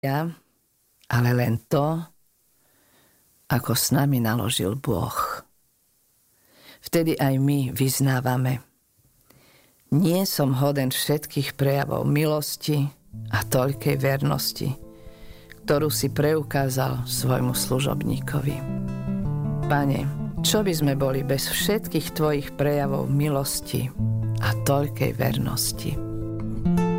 ale len to, ako s nami naložil Boh. Vtedy aj my vyznávame: nie som hoden všetkých prejavov milosti a toľkej vernosti, ktorú si preukázal svojmu služobníkovi. Pane, čo by sme boli bez všetkých tvojich prejavov milosti a toľkej vernosti?